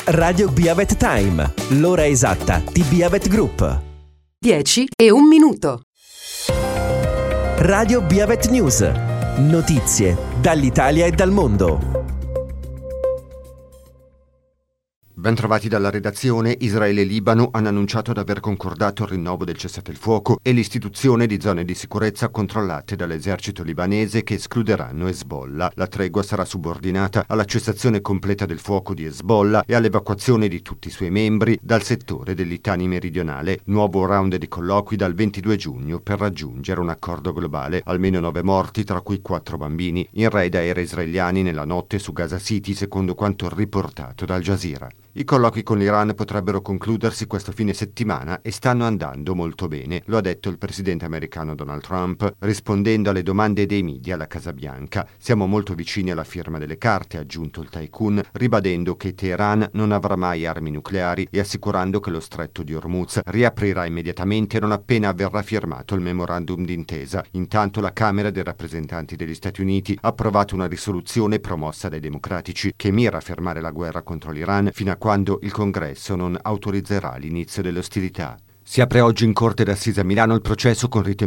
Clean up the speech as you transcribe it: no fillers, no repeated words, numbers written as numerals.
Radio Biavet Time, l'ora esatta di Biavet Group. 10 e 1 minuto. Radio Biavet News, notizie dall'Italia e dal mondo. Bentrovati dalla redazione. Israele e Libano hanno annunciato di aver concordato il rinnovo del cessate il fuoco e l'istituzione di zone di sicurezza controllate dall'esercito libanese che escluderanno Hezbollah. La tregua sarà subordinata alla cessazione completa del fuoco di Hezbollah e all'evacuazione di tutti i suoi membri dal settore del Litani meridionale. Nuovo round di colloqui dal 22 giugno per raggiungere un accordo globale. Almeno 9 morti, tra cui 4 bambini, in raid aerei israeliani nella notte su Gaza City, secondo quanto riportato da Al Jazeera. I colloqui con l'Iran potrebbero concludersi questo fine settimana e stanno andando molto bene, lo ha detto il presidente americano Donald Trump, rispondendo alle domande dei media alla Casa Bianca. Siamo molto vicini alla firma delle carte, ha aggiunto il tycoon, ribadendo che Teheran non avrà mai armi nucleari e assicurando che lo stretto di Hormuz riaprirà immediatamente non appena verrà firmato il memorandum d'intesa. Intanto la Camera dei rappresentanti degli Stati Uniti ha approvato una risoluzione promossa dai democratici che mira a fermare la guerra contro l'Iran fino a quando il Congresso non autorizzerà l'inizio delle ostilità. Si apre oggi in Corte d'Assise a Milano il processo con rito